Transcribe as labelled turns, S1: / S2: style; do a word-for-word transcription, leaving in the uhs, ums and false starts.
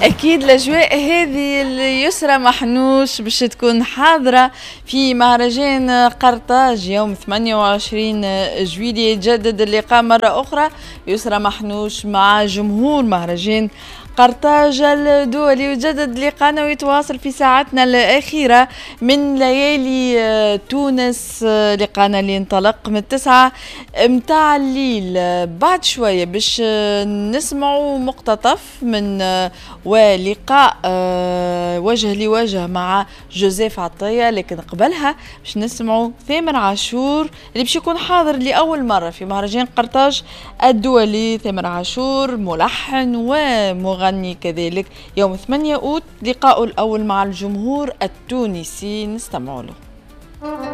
S1: أكيد الأجواء هذه اليسرى محنوش باش تكون حاضرة في مهرجان قرطاج يوم ثمانية وعشرين جويلية. يتجدد اللقاء مرة أخرى يسرى محنوش مع جمهور مهرجان قرطاج الدولي، ويتجدد لقاءنا ويتواصل في ساعتنا الأخيرة من ليالي تونس. لقاءنا اللي انطلق من التسعة متاع الليل. بعد شوية باش نسمعوا مقتطف من ولقاء وجه لوجه مع جوزيف عطية، لكن قبلها باش نسمعوا ثامر عاشور اللي باش يكون حاضر لأول مرة في مهرجان قرطاج الدولي. ثامر عاشور ملحن ومغني كذلك، يوم ثمانية أوت لقاءه الأول مع الجمهور التونسي، نستمعوا له.